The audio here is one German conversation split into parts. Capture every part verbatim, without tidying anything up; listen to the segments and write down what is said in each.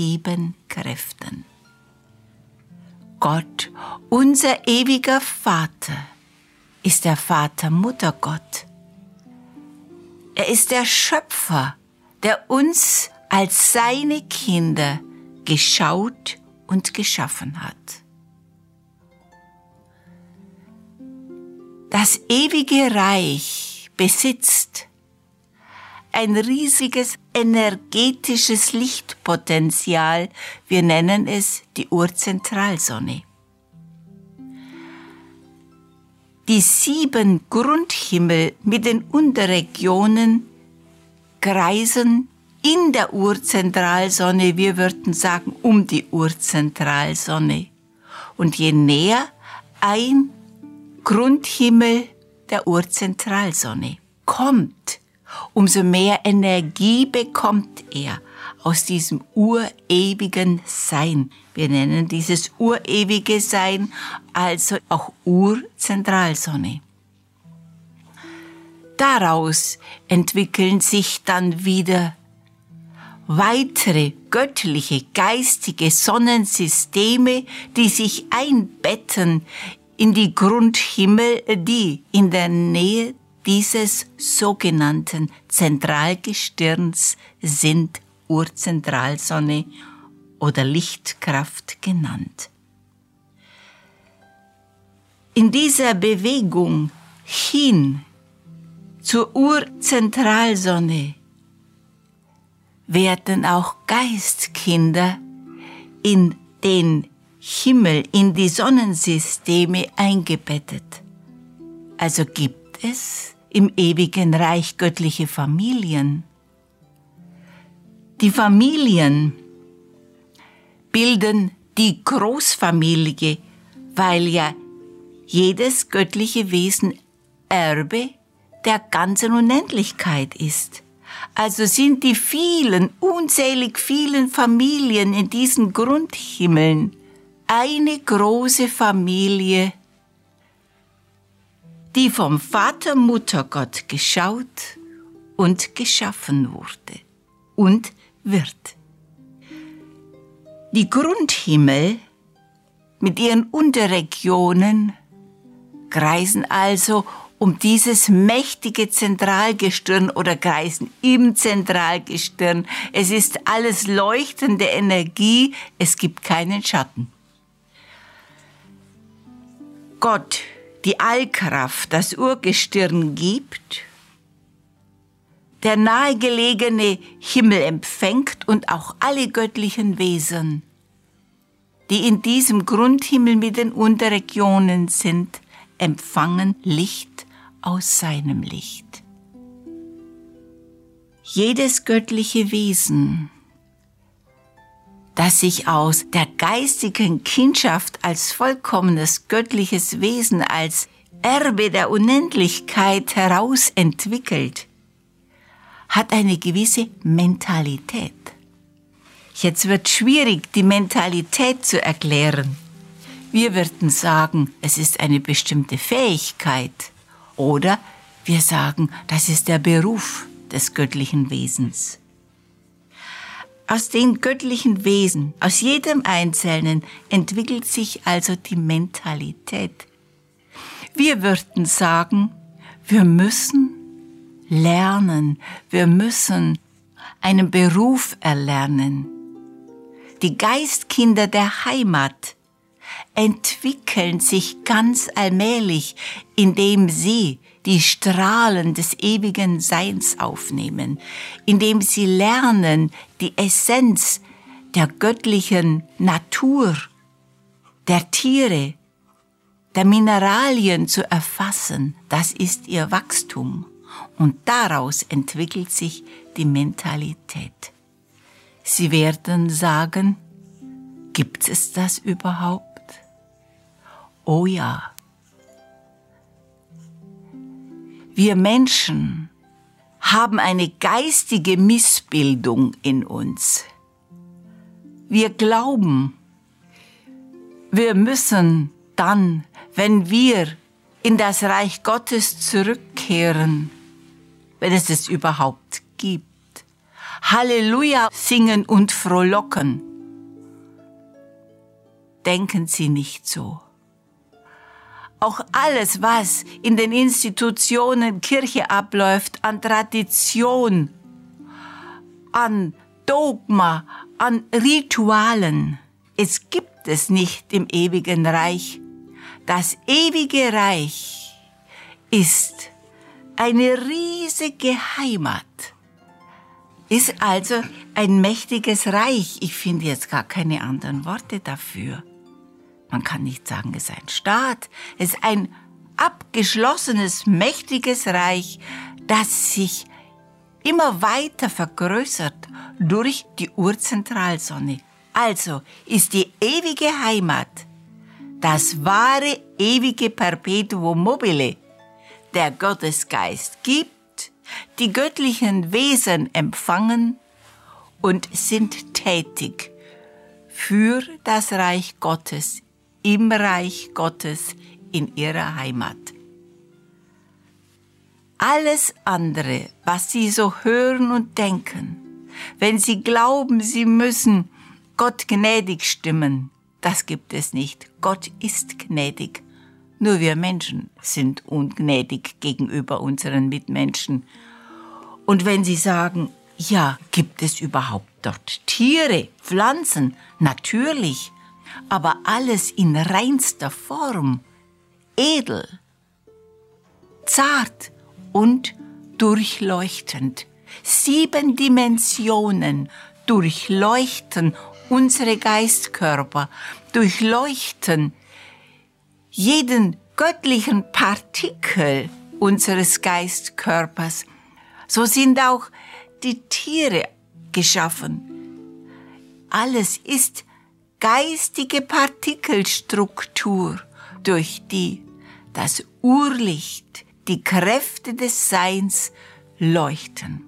sieben Kräften. Gott, unser ewiger Vater, ist der Vater-Mutter-Gott. Er ist der Schöpfer, der uns als seine Kinder geschaut und geschaffen hat. Das ewige Reich besitzt ein riesiges energetisches Lichtpotenzial. Wir nennen es die Urzentralsonne. Die sieben Grundhimmel mit den Unterregionen kreisen in der Urzentralsonne, wir würden sagen um die Urzentralsonne. Und je näher ein Grundhimmel der Urzentralsonne kommt, umso mehr Energie bekommt er aus diesem urewigen Sein. Wir nennen dieses urewige Sein also auch Urzentralsonne. Daraus entwickeln sich dann wieder weitere göttliche, geistige Sonnensysteme, die sich einbetten in die Grundhimmel, die in der Nähe dieses sogenannten Zentralgestirns sind, Urzentralsonne oder Lichtkraft genannt. In dieser Bewegung hin zur Urzentralsonne werden auch Geistkinder in den Himmel, in die Sonnensysteme eingebettet. Also gibt es im ewigen Reich göttliche Familien. Die Familien bilden die Großfamilie, weil ja jedes göttliche Wesen Erbe der ganzen Unendlichkeit ist. Also sind die vielen, unzählig vielen Familien in diesen Grundhimmeln eine große Familie, die vom Vater-Mutter-Gott geschaut und geschaffen wurde und wird. Die Grundhimmel mit ihren Unterregionen kreisen also um dieses mächtige Zentralgestirn oder kreisen im Zentralgestirn. Es ist alles leuchtende Energie, es gibt keinen Schatten. Gott, die Allkraft, das Urgestirn gibt, der nahegelegene Himmel empfängt und auch alle göttlichen Wesen, die in diesem Grundhimmel mit den Unterregionen sind, empfangen Licht aus seinem Licht. Jedes göttliche Wesen, das sich aus der geistigen Kindschaft als vollkommenes göttliches Wesen, als Erbe der Unendlichkeit heraus entwickelt, hat eine gewisse Mentalität. Jetzt wird schwierig, die Mentalität zu erklären. Wir würden sagen, es ist eine bestimmte Fähigkeit. Oder wir sagen, das ist der Beruf des göttlichen Wesens. Aus den göttlichen Wesen, aus jedem Einzelnen, entwickelt sich also die Mentalität. Wir würden sagen, wir müssen lernen, wir müssen einen Beruf erlernen. Die Geistkinder der Heimat entwickeln sich ganz allmählich, indem sie die Strahlen des ewigen Seins aufnehmen, indem sie lernen, die Essenz der göttlichen Natur, der Tiere, der Mineralien zu erfassen. Das ist ihr Wachstum. Und daraus entwickelt sich die Mentalität. Sie werden sagen, gibt es das überhaupt? Oh ja. Wir Menschen haben eine geistige Missbildung in uns. Wir glauben, wir müssen dann, wenn wir in das Reich Gottes zurückkehren, wenn es es überhaupt gibt, Halleluja singen und frohlocken. denken sie nicht so. Auch alles, was in den Institutionen Kirche abläuft, an Tradition, an Dogma, an Ritualen, es gibt es nicht im ewigen Reich. Das ewige Reich ist eine riesige Heimat, ist also ein mächtiges Reich. Ich finde jetzt gar keine anderen Worte dafür. Man kann nicht sagen, es ist ein Staat. Es ist ein abgeschlossenes, mächtiges Reich, das sich immer weiter vergrößert durch die Urzentralsonne. Also ist die ewige Heimat das wahre, ewige Perpetuum mobile. Der Gottesgeist gibt, die göttlichen Wesen empfangen und sind tätig für das Reich Gottes, im Reich Gottes, in ihrer Heimat. Alles andere, was Sie so hören und denken, wenn Sie glauben, Sie müssen Gott gnädig stimmen, das gibt es nicht. Gott ist gnädig. Nur wir Menschen sind ungnädig gegenüber unseren Mitmenschen. Und wenn Sie sagen, ja, gibt es überhaupt dort Tiere, Pflanzen? Natürlich, aber alles in reinster Form, edel, zart und durchleuchtend. Sieben Dimensionen durchleuchten unsere Geistkörper, durchleuchten jeden göttlichen Partikel unseres Geistkörpers. So sind auch die Tiere geschaffen. Alles ist geistige Partikelstruktur, durch die das Urlicht, die Kräfte des Seins leuchten.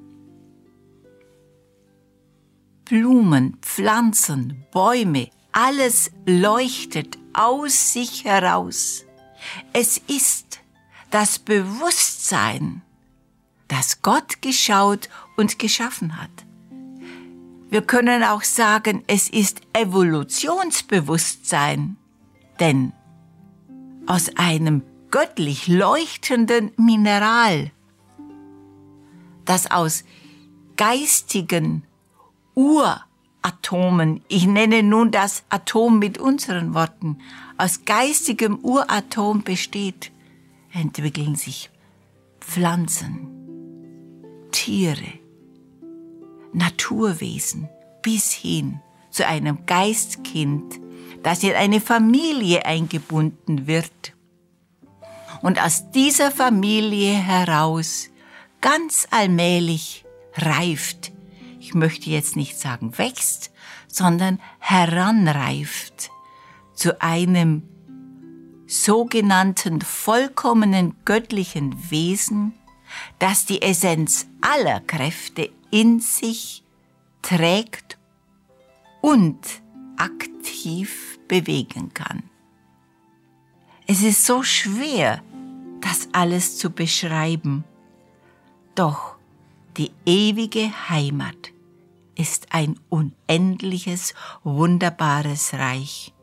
Blumen, Pflanzen, Bäume, alles leuchtet aus sich heraus. Es ist das Bewusstsein, das Gott geschaut und geschaffen hat. Wir können auch sagen, es ist Evolutionsbewusstsein, denn aus einem göttlich leuchtenden Mineral, das aus geistigen Uratomen, ich nenne nun das Atom mit unseren Worten, aus geistigem Uratom besteht, entwickeln sich Pflanzen, Tiere, Naturwesen bis hin zu einem Geistkind, das in eine Familie eingebunden wird und aus dieser Familie heraus ganz allmählich reift. Ich möchte jetzt nicht sagen wächst, sondern heranreift zu einem sogenannten vollkommenen göttlichen Wesen, das die Essenz aller Kräfte in sich trägt und aktiv bewegen kann. Es ist so schwer, das alles zu beschreiben, doch die ewige Heimat ist ein unendliches, wunderbares Reich.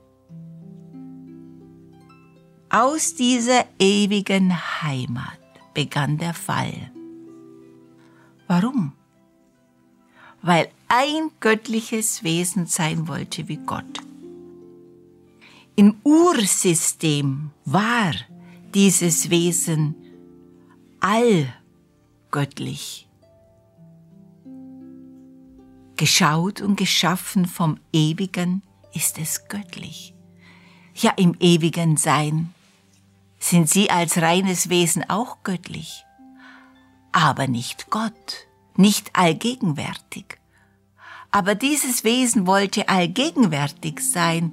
Aus dieser ewigen Heimat begann der Fall. Warum? Weil ein göttliches Wesen sein wollte wie Gott. Im Ursystem war dieses Wesen allgöttlich. Geschaut und geschaffen vom Ewigen ist es göttlich. Ja, im ewigen Sein sind Sie als reines Wesen auch göttlich, aber nicht Gott, nicht allgegenwärtig. Aber dieses Wesen wollte allgegenwärtig sein.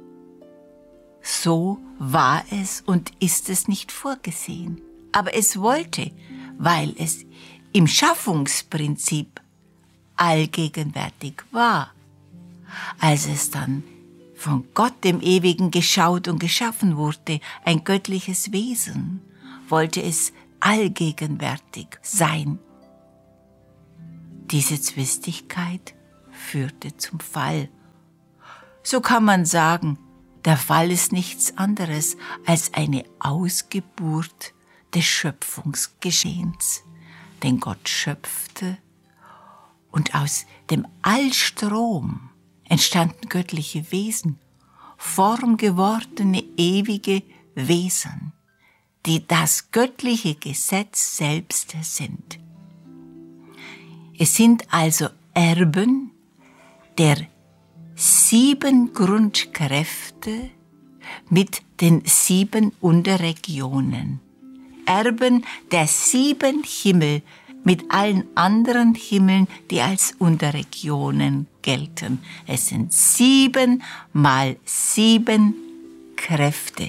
So war es und ist es nicht vorgesehen. Aber es wollte, weil es im Schaffungsprinzip allgegenwärtig war. Als es dann von Gott dem Ewigen geschaut und geschaffen wurde, ein göttliches Wesen, wollte es allgegenwärtig sein. Diese Zwistigkeit führte zum Fall. So kann man sagen, Der Fall ist nichts anderes als eine Ausgeburt des Schöpfungsgeschehens. Denn Gott schöpfte und aus dem Allstrom entstanden göttliche Wesen, formgewordene ewige Wesen, die das göttliche Gesetz selbst sind. Es sind also Erben der sieben Grundkräfte mit den sieben Unterregionen. Erben der sieben Himmel mit allen anderen Himmeln, die als Unterregionen gelten. Es sind sieben mal sieben Kräfte.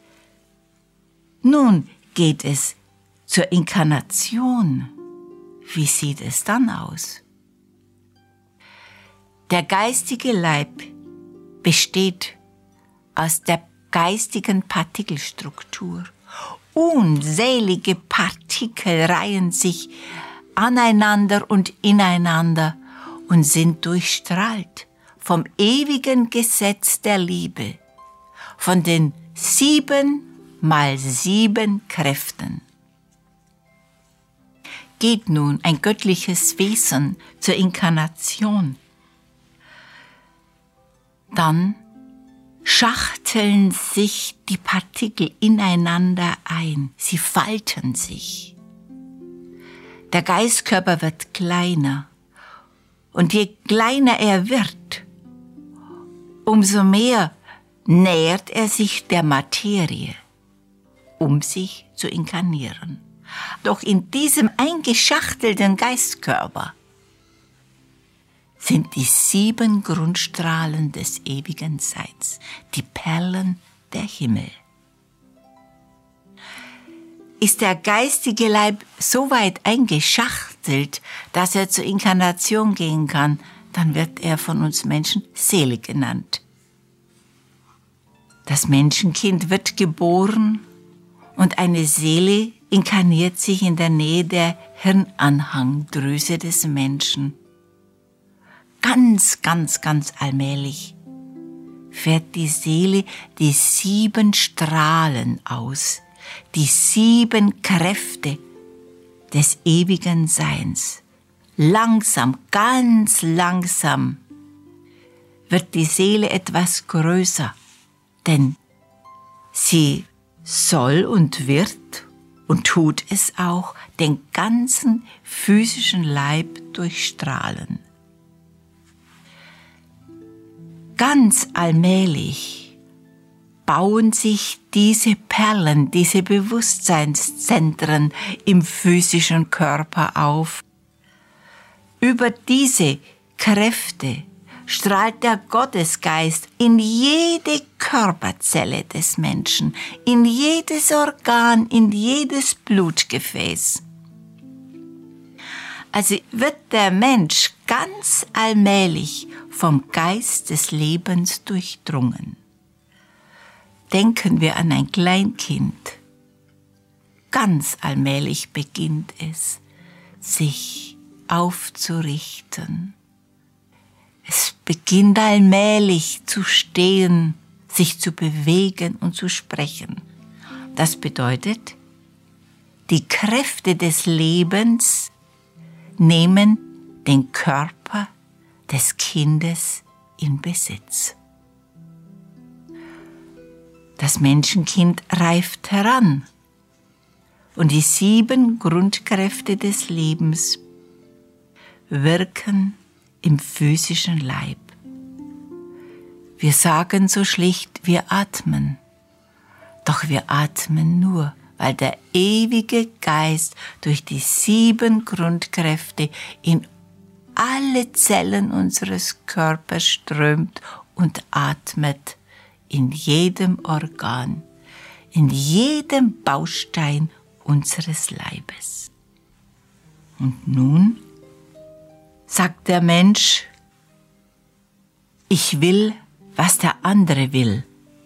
Nun geht es zur Inkarnation. Wie sieht es dann aus? Der geistige Leib besteht aus der geistigen Partikelstruktur. Unzählige Partikel reihen sich aneinander und ineinander und sind durchstrahlt vom ewigen Gesetz der Liebe, von den sieben mal sieben Kräften. Geht nun ein göttliches Wesen zur Inkarnation, dann schachteln sich die Partikel ineinander ein, sie falten sich. Der Geistkörper wird kleiner und je kleiner er wird, umso mehr nähert er sich der Materie, um sich zu inkarnieren. Doch in diesem eingeschachtelten Geistkörper sind die sieben Grundstrahlen des ewigen Seins, die Perlen der Himmel. Ist der geistige Leib so weit eingeschachtelt, dass er zur Inkarnation gehen kann, dann wird er von uns Menschen Seele genannt. Das Menschenkind wird geboren und eine Seele inkarniert sich in der Nähe der Hirnanhangdrüse des Menschen. Ganz, ganz, ganz allmählich fährt die Seele die sieben Strahlen aus, die sieben Kräfte des ewigen Seins. Langsam, ganz langsam wird die Seele etwas größer, denn sie soll und wird und tut es auch den ganzen physischen Leib durchstrahlen. Ganz allmählich bauen sich diese Perlen, diese Bewusstseinszentren im physischen Körper auf. Über diese Kräfte strahlt der Gottesgeist in jede Körperzelle des Menschen, in jedes Organ, in jedes Blutgefäß. Also wird der Mensch ganz allmählich vom Geist des Lebens durchdrungen. Denken wir an ein Kleinkind. Ganz allmählich beginnt es, sich aufzurichten. Es beginnt allmählich zu stehen, sich zu bewegen und zu sprechen. Das bedeutet, die Kräfte des Lebens nehmen den Körper des Kindes in Besitz. Das Menschenkind reift heran und die sieben Grundkräfte des Lebens wirken im physischen Leib. Wir sagen so schlicht, wir atmen. Doch wir atmen nur, weil der ewige Geist durch die sieben Grundkräfte in alle Zellen unseres Körpers strömt und atmet, in jedem Organ, in jedem Baustein unseres Leibes. Und nun sagt der Mensch, ich will, was der andere will,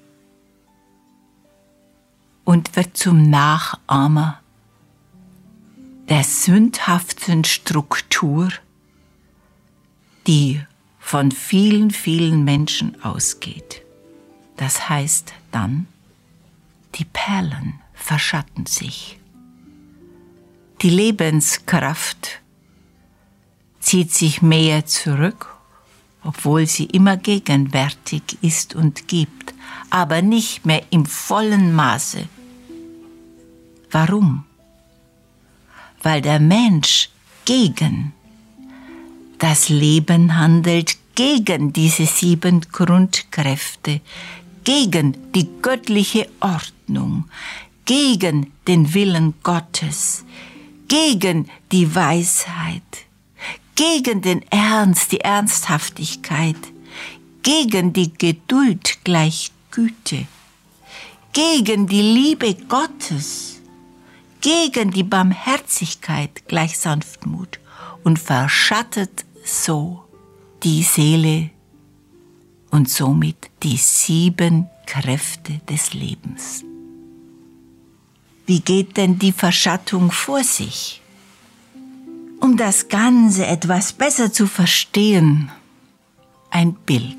und wird zum Nachahmer der sündhaften Struktur, die von vielen, vielen Menschen ausgeht. Das heißt dann, die Perlen verschatten sich. Die Lebenskraft zieht sich mehr zurück, obwohl sie immer gegenwärtig ist und gibt, aber nicht mehr im vollen Maße. Warum? Weil der Mensch gegen das Leben handelt, gegen diese sieben Grundkräfte, gegen die göttliche Ordnung, gegen den Willen Gottes, gegen die Weisheit, gegen den Ernst, die Ernsthaftigkeit, gegen die Geduld gleich Güte, gegen die Liebe Gottes, gegen die Barmherzigkeit gleich Sanftmut und verschattet so die Seele und somit die sieben Kräfte des Lebens. Wie geht denn die Verschattung vor sich? Um das Ganze etwas besser zu verstehen, ein Bild.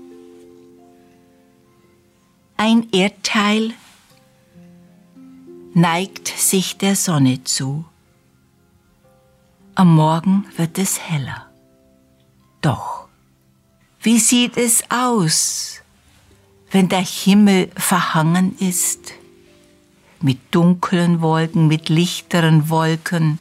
Ein Erdteil neigt sich der Sonne zu. Am Morgen wird es heller. Doch, wie sieht es aus, wenn der Himmel verhangen ist? Mit dunklen Wolken, mit lichteren Wolken.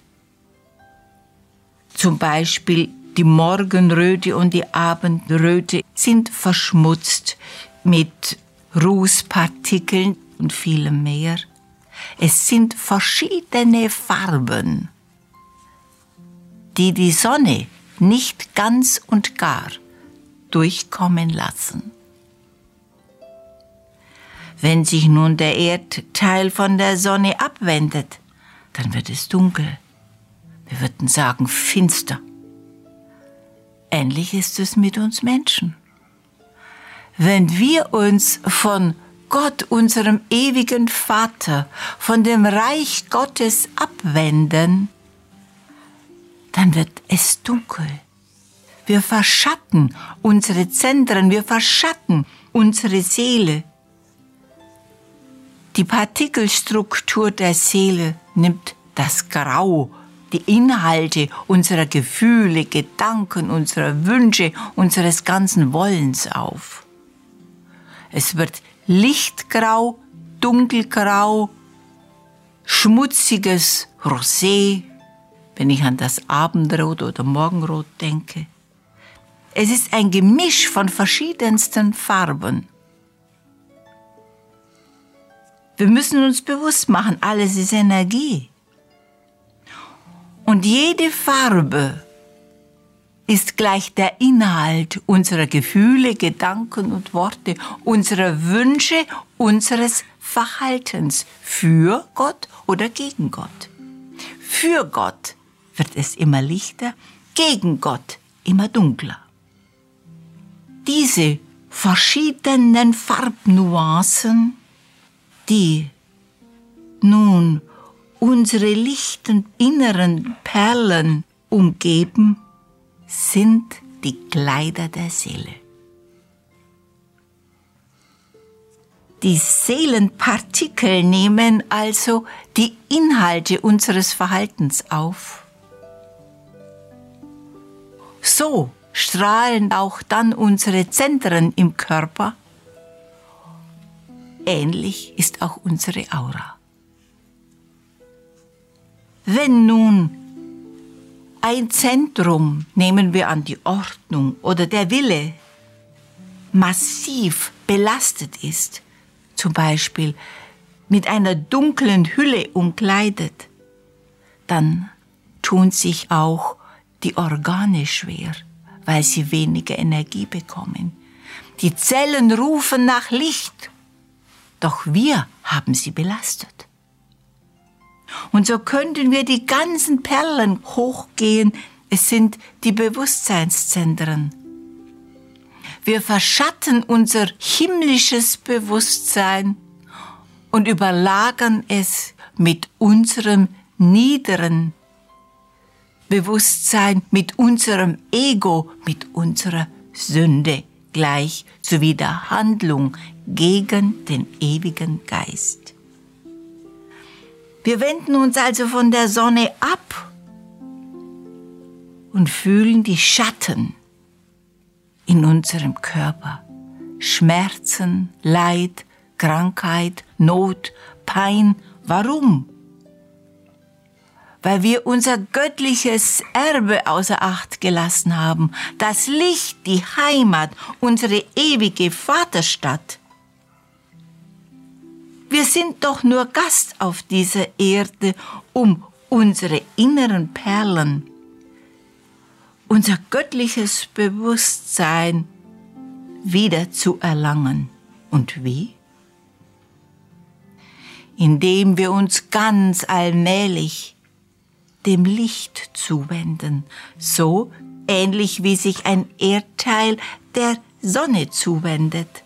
Zum Beispiel die Morgenröte und die Abendröte sind verschmutzt mit Rußpartikeln und vielem mehr. Es sind verschiedene Farben, die die Sonne nicht ganz und gar durchkommen lassen. Wenn sich nun der Erdteil von der Sonne abwendet, dann wird es dunkel. Wir würden sagen finster. Ähnlich ist es mit uns Menschen. Wenn wir uns von Gott, unserem ewigen Vater, von dem Reich Gottes abwenden, dann wird es dunkel. Wir verschatten unsere Zentren, wir verschatten unsere Seele. Die Partikelstruktur der Seele nimmt das Grau, die Inhalte unserer Gefühle, Gedanken, unserer Wünsche, unseres ganzen Wollens auf. Es wird lichtgrau, dunkelgrau, schmutziges Rosé, wenn ich an das Abendrot oder Morgenrot denke. Es ist ein Gemisch von verschiedensten Farben. Wir müssen uns bewusst machen, alles ist Energie. Und jede Farbe ist gleich der Inhalt unserer Gefühle, Gedanken und Worte, unserer Wünsche, unseres Verhaltens für Gott oder gegen Gott. Für Gott wird es immer lichter, gegen Gott immer dunkler. Diese verschiedenen Farbnuancen, die nun unsere lichten inneren Perlen umgeben, sind die Kleider der Seele. Die Seelenpartikel nehmen also die Inhalte unseres Verhaltens auf. So strahlen auch dann unsere Zentren im Körper. Ähnlich ist auch unsere Aura. Wenn nun ein Zentrum, nehmen wir an die Ordnung oder der Wille, massiv belastet ist, zum Beispiel mit einer dunklen Hülle umkleidet, dann tun sich auch die Organe schwer, weil sie weniger Energie bekommen. Die Zellen rufen nach Licht, doch wir haben sie belastet. Und so könnten wir die ganzen Perlen hochgehen. Es sind die Bewusstseinszentren. Wir verschatten unser himmlisches Bewusstsein und überlagern es mit unserem niederen Bewusstsein, mit unserem Ego, mit unserer Sünde gleich sowie der Handlung gegen den ewigen Geist. Wir wenden uns also von der Sonne ab und fühlen die Schatten in unserem Körper. Schmerzen, Leid, Krankheit, Not, Pein. Warum? Weil wir unser göttliches Erbe außer Acht gelassen haben, das Licht, die Heimat, unsere ewige Vaterstadt. Wir sind doch nur Gast auf dieser Erde, um unsere inneren Perlen, unser göttliches Bewusstsein wieder zu erlangen. Und wie? Indem wir uns ganz allmählich dem Licht zuwenden, so ähnlich wie sich ein Erdteil der Sonne zuwendet.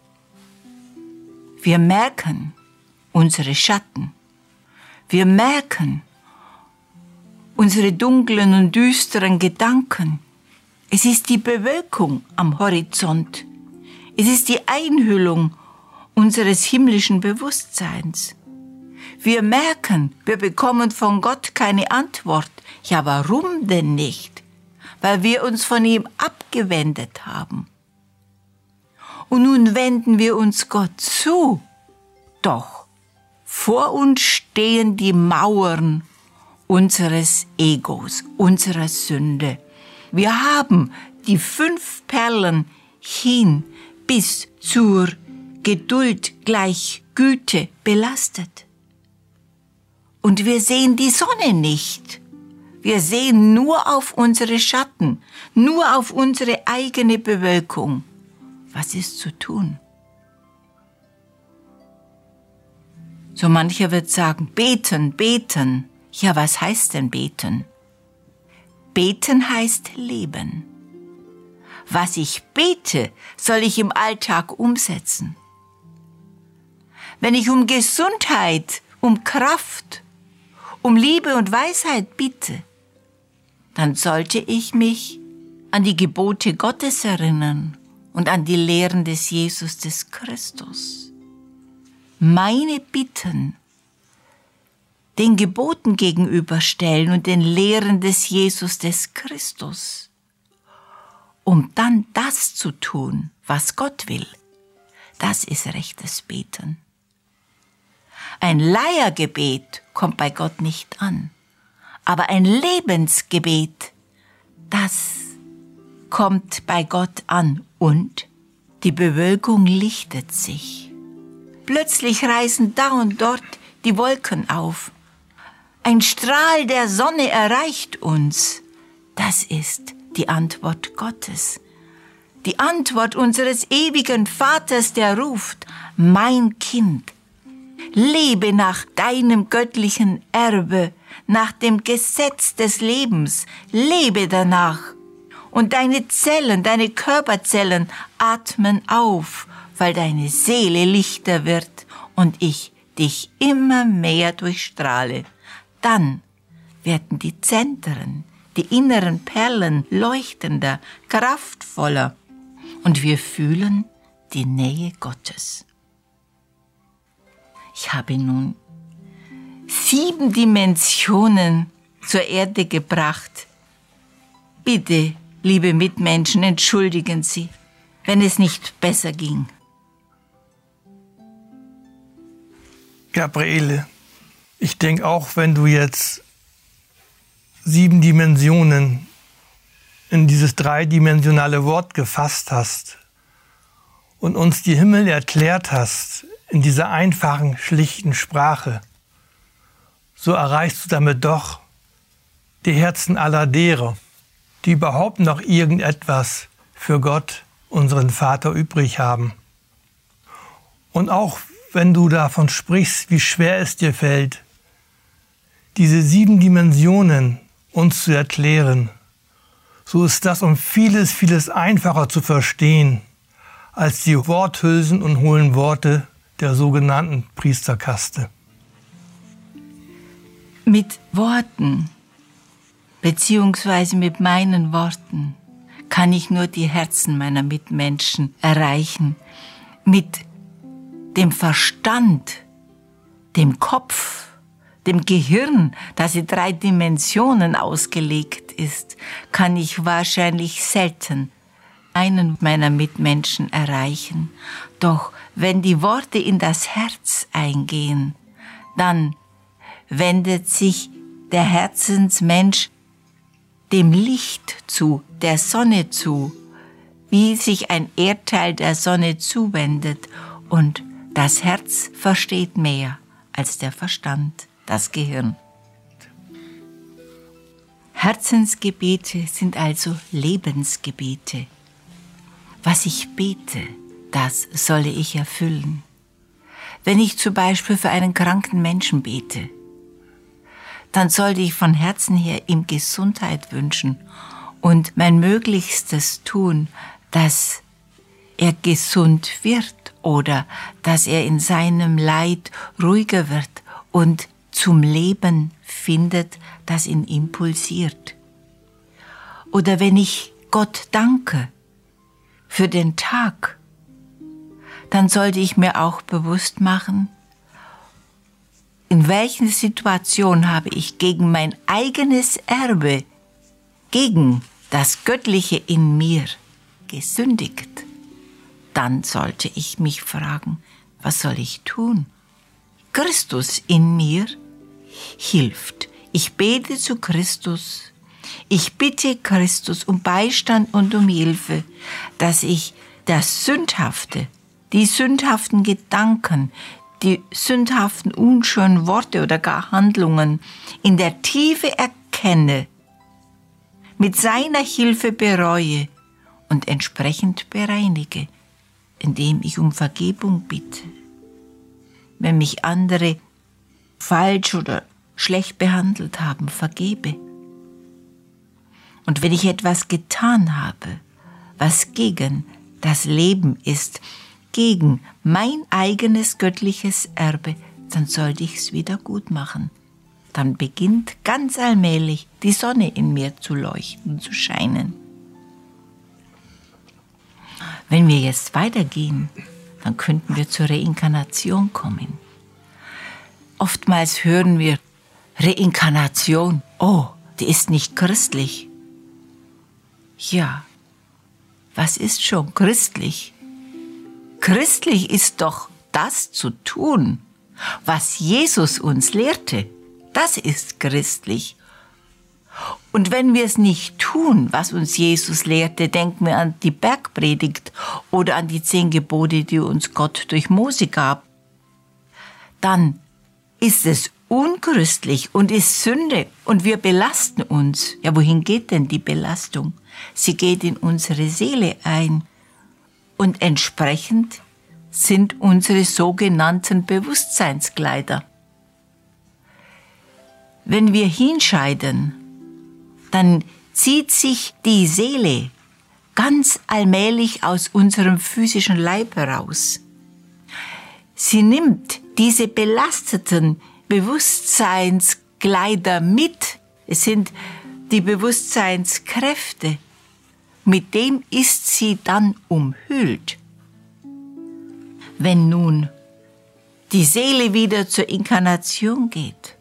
Wir merken unsere Schatten. Wir merken unsere dunklen und düsteren Gedanken. Es ist die Bewölkung am Horizont. Es ist die Einhüllung unseres himmlischen Bewusstseins. Wir merken, wir bekommen von Gott keine Antwort. Ja, warum denn nicht? Weil wir uns von ihm abgewendet haben. Und nun wenden wir uns Gott zu. Doch vor uns stehen die Mauern unseres Egos, unserer Sünde. Wir haben die fünf Perlen hin bis zur Geduld gleich Güte belastet. Und wir sehen die Sonne nicht. Wir sehen nur auf unsere Schatten, nur auf unsere eigene Bewölkung. Was ist zu tun? So mancher wird sagen, beten, beten. Ja, was heißt denn beten? Beten heißt leben. Was ich bete, soll ich im Alltag umsetzen. Wenn ich um Gesundheit, um Kraft, um Liebe und Weisheit bitte, dann sollte ich mich an die Gebote Gottes erinnern und an die Lehren des Jesus des Christus. Meine Bitten den Geboten gegenüberstellen und den Lehren des Jesus des Christus, um dann das zu tun, was Gott will. Das ist rechtes Beten. Ein Leiergebet kommt bei Gott nicht an, aber ein Lebensgebet, das kommt bei Gott an und die Bewölkung lichtet sich. Plötzlich reißen da und dort die Wolken auf. Ein Strahl der Sonne erreicht uns. Das ist die Antwort Gottes. Die Antwort unseres ewigen Vaters, der ruft, mein Kind, lebe nach deinem göttlichen Erbe, nach dem Gesetz des Lebens, lebe danach. Und deine Zellen, deine Körperzellen atmen auf, weil deine Seele lichter wird und ich dich immer mehr durchstrahle. Dann werden die Zentren, die inneren Perlen leuchtender, kraftvoller und wir fühlen die Nähe Gottes. Ich habe nun sieben Dimensionen zur Erde gebracht. Bitte, liebe Mitmenschen, entschuldigen Sie, wenn es nicht besser ging. Gabriele, ich denke auch, wenn du jetzt sieben Dimensionen in dieses dreidimensionale Wort gefasst hast und uns die Himmel erklärt hast in dieser einfachen, schlichten Sprache, so erreichst du damit doch die Herzen aller derer, die überhaupt noch irgendetwas für Gott, unseren Vater, übrig haben. Und auch wenn du davon sprichst, wie schwer es dir fällt, diese sieben Dimensionen uns zu erklären, so ist das um vieles, vieles einfacher zu verstehen als die Worthülsen und hohlen Worte der sogenannten Priesterkaste. Mit Worten, beziehungsweise mit meinen Worten, kann ich nur die Herzen meiner Mitmenschen erreichen. Mit dem Verstand, dem Kopf, dem Gehirn, das in drei Dimensionen ausgelegt ist, kann ich wahrscheinlich selten einen meiner Mitmenschen erreichen. Doch wenn die Worte in das Herz eingehen, dann wendet sich der Herzensmensch dem Licht zu, der Sonne zu, wie sich ein Erdteil der Sonne zuwendet, und das Herz versteht mehr als der Verstand, das Gehirn. Herzensgebete sind also Lebensgebete. Was ich bete, das solle ich erfüllen. Wenn ich zum Beispiel für einen kranken Menschen bete, dann sollte ich von Herzen her ihm Gesundheit wünschen und mein Möglichstes tun, dass er gesund wird oder dass er in seinem Leid ruhiger wird und zum Leben findet, das ihn impulsiert. Oder wenn ich Gott danke für den Tag, dann sollte ich mir auch bewusst machen, in welcher Situation habe ich gegen mein eigenes Erbe, gegen das Göttliche in mir gesündigt. Dann sollte ich mich fragen, was soll ich tun? Christus in mir hilft. Ich bete zu Christus. Ich bitte Christus um Beistand und um Hilfe, dass ich das Sündhafte, die sündhaften Gedanken, die sündhaften, unschönen Worte oder gar Handlungen in der Tiefe erkenne, mit seiner Hilfe bereue und entsprechend bereinige, indem ich um Vergebung bitte. Wenn mich andere falsch oder schlecht behandelt haben, vergebe. Und wenn ich etwas getan habe, was gegen das Leben ist, gegen mein eigenes göttliches Erbe, dann sollte ich es wieder gut machen. Dann beginnt ganz allmählich die Sonne in mir zu leuchten, zu scheinen. Wenn wir jetzt weitergehen, dann könnten wir zur Reinkarnation kommen. Oftmals hören wir, Reinkarnation, oh, die ist nicht christlich. Ja, was ist schon christlich? Christlich ist doch das zu tun, was Jesus uns lehrte. Das ist christlich. Und wenn wir es nicht tun, was uns Jesus lehrte, denken wir an die Bergpredigt oder an die zehn Gebote, die uns Gott durch Mose gab, dann ist es unchristlich und ist Sünde und wir belasten uns. Ja, wohin geht denn die Belastung? Sie geht in unsere Seele ein. Und entsprechend sind unsere sogenannten Bewusstseinskleider. Wenn wir hinscheiden, dann zieht sich die Seele ganz allmählich aus unserem physischen Leib heraus. Sie nimmt diese belasteten Bewusstseinskleider mit. Es sind die Bewusstseinskräfte. Mit dem ist sie dann umhüllt. Wenn nun die Seele wieder zur Inkarnation geht,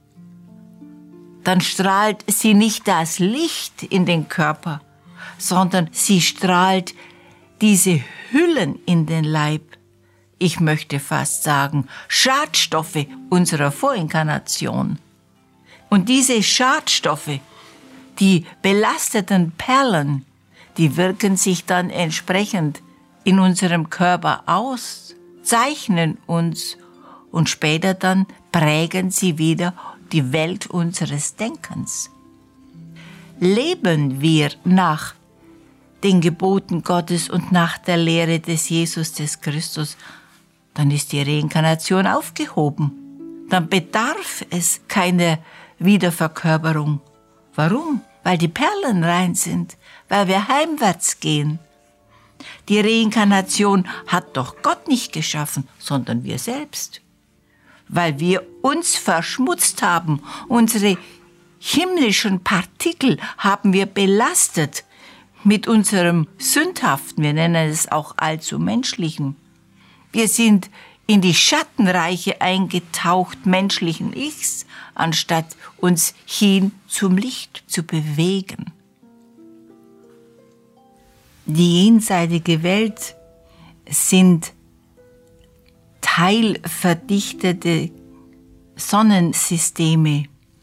dann strahlt sie nicht das Licht in den Körper, sondern sie strahlt diese Hüllen in den Leib. Ich möchte fast sagen, Schadstoffe unserer Vorinkarnation. Und diese Schadstoffe, die belasteten Perlen, die wirken sich dann entsprechend in unserem Körper aus, zeichnen uns und später dann prägen sie wieder die Welt unseres Denkens. Leben wir nach den Geboten Gottes und nach der Lehre des Jesus des Christus, dann ist die Reinkarnation aufgehoben. Dann bedarf es keiner Wiederverkörperung. Warum? Weil die Perlen rein sind, weil wir heimwärts gehen. Die Reinkarnation hat doch Gott nicht geschaffen, sondern wir selbst. Weil wir uns verschmutzt haben, unsere himmlischen Partikel haben wir belastet mit unserem Sündhaften, wir nennen es auch allzu menschlichen. Wir sind in die Schattenreiche eingetaucht menschlichen Ichs, anstatt uns hin zum Licht zu bewegen. Die jenseitige Welt sind teilverdichtete Sonnensysteme,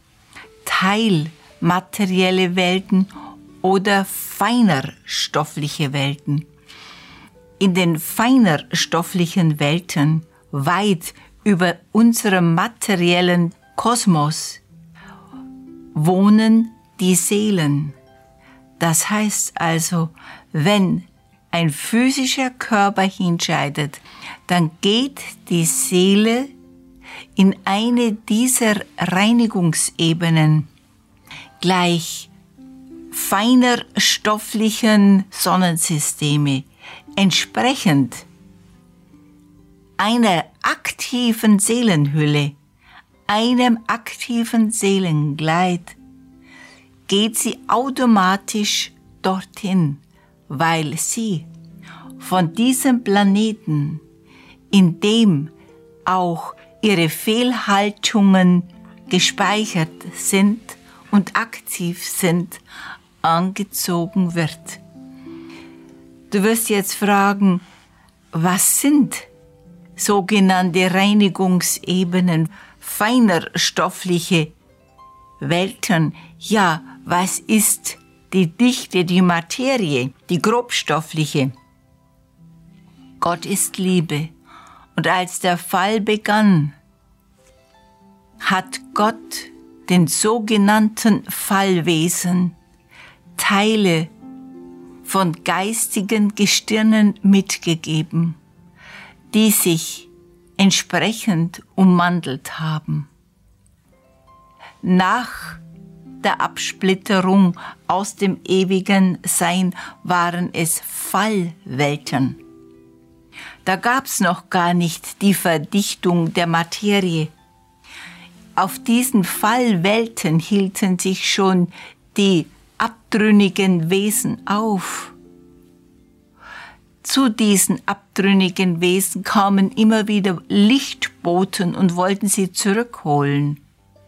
teilmaterielle Welten oder feinerstoffliche Welten. In den feinerstofflichen Welten, weit über unserem materiellen Kosmos, wohnen die Seelen. Das heißt also, wenn ein physischer Körper hinscheidet, dann geht die Seele in eine dieser Reinigungsebenen gleich feinerstofflichen Sonnensysteme, entsprechend einer aktiven Seelenhülle, einem aktiven Seelengleit, geht sie automatisch dorthin, weil sie von diesem Planeten, in dem auch ihre Fehlhaltungen gespeichert sind und aktiv sind, angezogen wird. Du wirst jetzt fragen, was sind sogenannte Reinigungsebenen, feinerstoffliche Welten? Ja, was ist die Dichte, die Materie, die grobstoffliche? Gott ist Liebe. Und als der Fall begann, hat Gott den sogenannten Fallwesen Teile von geistigen Gestirnen mitgegeben, die sich entsprechend ummantelt haben. Nach der Absplitterung aus dem ewigen Sein waren es Fallwelten. Da gab's noch gar nicht die Verdichtung der Materie. Auf diesen Fallwelten hielten sich schon die abtrünnigen Wesen auf. Zu diesen abtrünnigen Wesen kamen immer wieder Lichtboten und wollten sie zurückholen.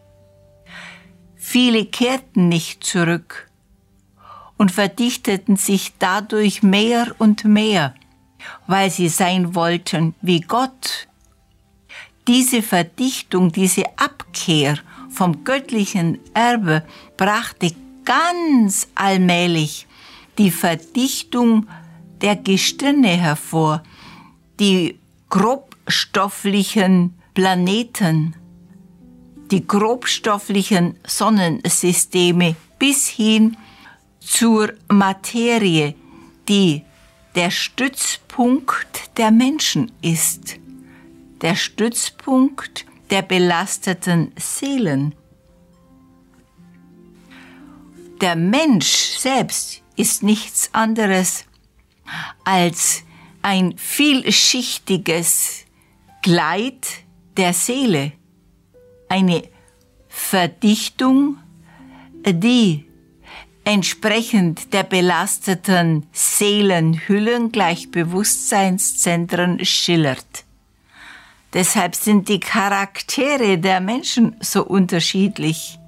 Viele kehrten nicht zurück und verdichteten sich dadurch mehr und mehr, weil sie sein wollten wie Gott. Diese Verdichtung, diese Abkehr vom göttlichen Erbe brachte ganz allmählich die Verdichtung der Gestirne hervor, die grobstofflichen Planeten, die grobstofflichen Sonnensysteme bis hin zur Materie, die der Stützpunkt der Menschen ist, der Stützpunkt der belasteten Seelen. Der Mensch selbst ist nichts anderes als ein vielschichtiges Gleit der Seele, eine Verdichtung, die entsprechend der belasteten Seelenhüllen gleich Bewusstseinszentren schillert. Deshalb sind die Charaktere der Menschen so unterschiedlich.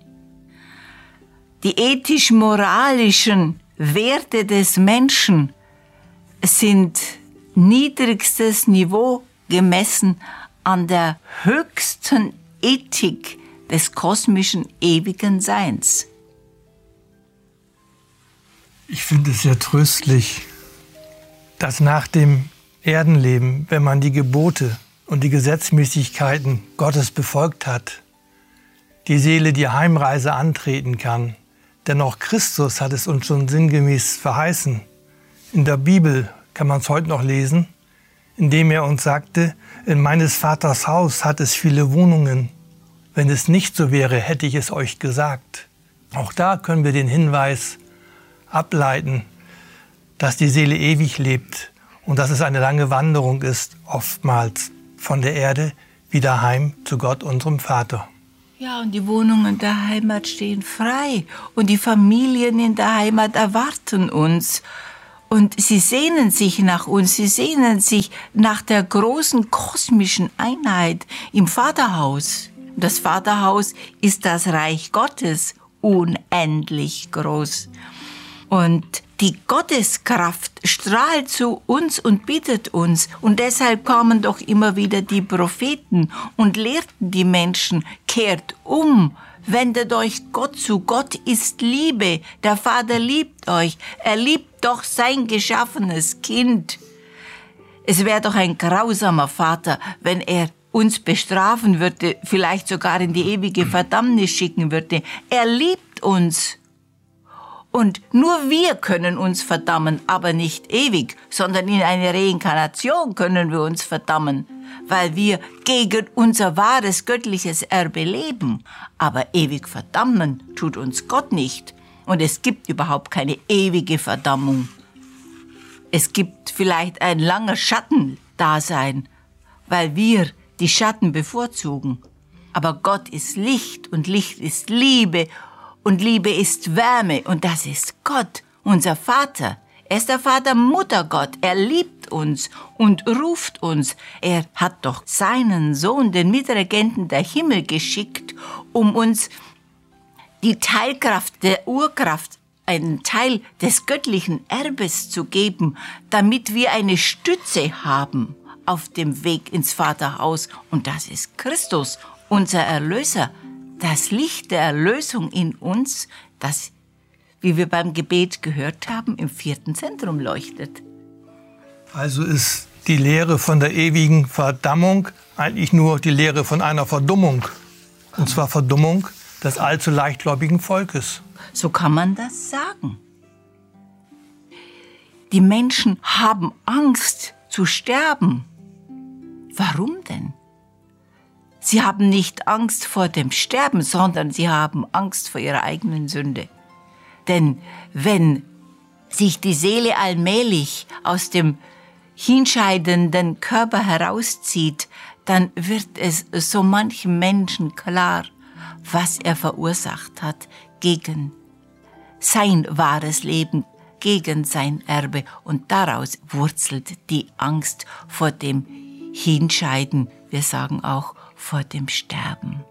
Die ethisch-moralischen Werte des Menschen sind niedrigstes Niveau gemessen an der höchsten Ethik des kosmischen ewigen Seins. Ich finde es sehr tröstlich, dass nach dem Erdenleben, wenn man die Gebote und die Gesetzmäßigkeiten Gottes befolgt hat, die Seele die Heimreise antreten kann. Denn auch Christus hat es uns schon sinngemäß verheißen. In der Bibel kann man es heute noch lesen, indem er uns sagte, in meines Vaters Haus hat es viele Wohnungen. Wenn es nicht so wäre, hätte ich es euch gesagt. Auch da können wir den Hinweis ableiten, dass die Seele ewig lebt und dass es eine lange Wanderung ist, oftmals von der Erde wieder heim zu Gott, unserem Vater. Ja, und die Wohnungen der Heimat stehen frei und die Familien in der Heimat erwarten uns. Und sie sehnen sich nach uns, sie sehnen sich nach der großen kosmischen Einheit im Vaterhaus. Das Vaterhaus ist das Reich Gottes, unendlich groß. Und die Gotteskraft strahlt zu uns und bittet uns. Und deshalb kamen doch immer wieder die Propheten und lehrten die Menschen, kehrt um, wendet euch Gott zu. Gott ist Liebe. Der Vater liebt euch. Er liebt doch sein geschaffenes Kind. Es wäre doch ein grausamer Vater, wenn er uns bestrafen würde, vielleicht sogar in die ewige Verdammnis schicken würde. Er liebt uns. Und nur wir können uns verdammen, aber nicht ewig, sondern in einer Reinkarnation können wir uns verdammen, weil wir gegen unser wahres göttliches Erbe leben. Aber ewig verdammen tut uns Gott nicht. Und es gibt überhaupt keine ewige Verdammung. Es gibt vielleicht ein langer Schattendasein, weil wir die Schatten bevorzugen. Aber Gott ist Licht und Licht ist Liebe. Und Liebe ist Wärme und das ist Gott, unser Vater. Er ist der Vater, Mutter Gott. Er liebt uns und ruft uns. Er hat doch seinen Sohn, den Mitregenten der Himmel, geschickt, um uns die Teilkraft der Urkraft, einen Teil des göttlichen Erbes zu geben, damit wir eine Stütze haben auf dem Weg ins Vaterhaus. Und das ist Christus, unser Erlöser. Das Licht der Erlösung in uns, das, wie wir beim Gebet gehört haben, im vierten Zentrum leuchtet. Also ist die Lehre von der ewigen Verdammung eigentlich nur die Lehre von einer Verdummung. Und zwar Verdummung des allzu leichtgläubigen Volkes. So kann man das sagen. Die Menschen haben Angst zu sterben. Warum denn? Sie haben nicht Angst vor dem Sterben, sondern sie haben Angst vor ihrer eigenen Sünde. Denn wenn sich die Seele allmählich aus dem hinscheidenden Körper herauszieht, dann wird es so manchem Menschen klar, was er verursacht hat gegen sein wahres Leben, gegen sein Erbe. Und daraus wurzelt die Angst vor dem Hinscheiden. Wir sagen auch, vor dem Sterben.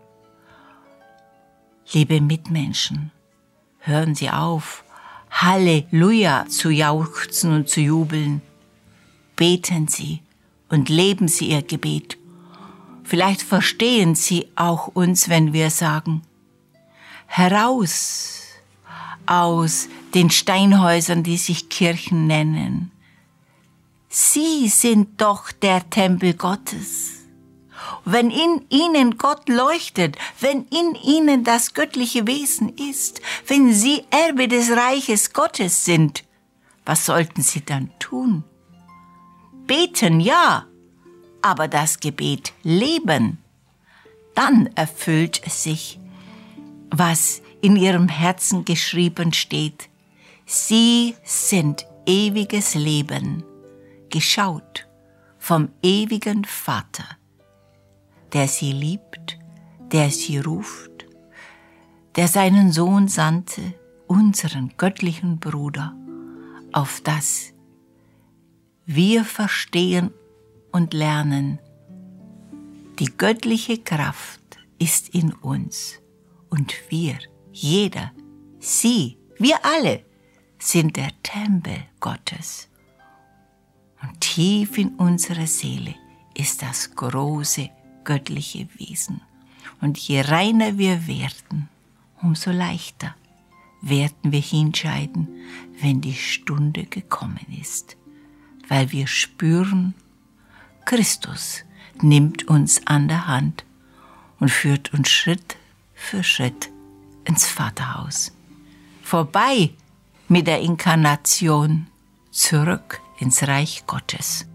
Liebe Mitmenschen, hören Sie auf, Halleluja zu jauchzen und zu jubeln. Beten Sie und leben Sie Ihr Gebet. Vielleicht verstehen Sie auch uns, wenn wir sagen, heraus aus den Steinhäusern, die sich Kirchen nennen. Sie sind doch der Tempel Gottes. Wenn in ihnen Gott leuchtet, wenn in ihnen das göttliche Wesen ist, wenn sie Erbe des Reiches Gottes sind, was sollten sie dann tun? Beten, ja, aber das Gebet leben. Dann erfüllt es sich, was in ihrem Herzen geschrieben steht. Sie sind ewiges Leben, geschaut vom ewigen Vater, der sie liebt, der sie ruft, der seinen Sohn sandte, unseren göttlichen Bruder, auf das wir verstehen und lernen, die göttliche Kraft ist in uns und wir, jeder, Sie, wir alle, sind der Tempel Gottes. Und tief in unserer Seele ist das große göttliche Wesen. Und je reiner wir werden, umso leichter werden wir hinscheiden, wenn die Stunde gekommen ist. Weil wir spüren, Christus nimmt uns an der Hand und führt uns Schritt für Schritt ins Vaterhaus. Vorbei mit der Inkarnation, zurück ins Reich Gottes.